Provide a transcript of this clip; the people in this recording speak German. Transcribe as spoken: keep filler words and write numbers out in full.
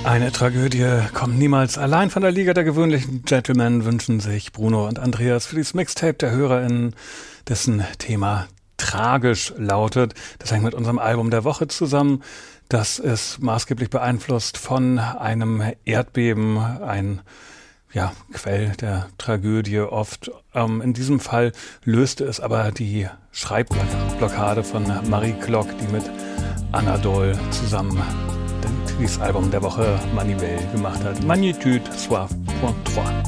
Eine Tragödie kommt niemals allein. Von der Liga der gewöhnlichen Gentlemen wünschen sich Bruno und Andreas für dieses Mixtape der HörerInnen, dessen Thema tragisch lautet. Das hängt mit unserem Album der Woche zusammen. Das ist maßgeblich beeinflusst von einem Erdbeben, ein ja, Quell der Tragödie oft. Ähm, in diesem Fall löste es aber die Schreibblockade von Marie Glock, die mit Anadol zusammen dieses Album der Woche Manivelle gemacht hat. Magnitude Soif Point trois.